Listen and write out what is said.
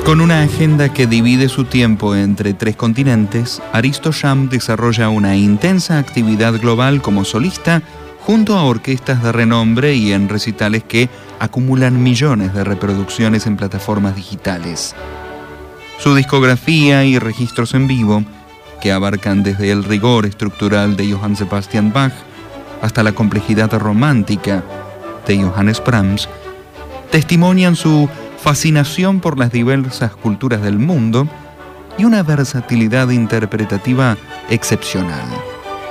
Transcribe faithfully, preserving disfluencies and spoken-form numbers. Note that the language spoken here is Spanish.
Con una agenda que divide su tiempo entre tres continentes, Aristo Sham desarrolla una intensa actividad global como solista junto a orquestas de renombre y en recitales que acumulan millones de reproducciones en plataformas digitales. Su discografía y registros en vivo, que abarcan desde el rigor estructural de Johann Sebastian Bach hasta la complejidad romántica de Johannes Brahms, testimonian su fascinación por las diversas culturas del mundo y una versatilidad interpretativa excepcional.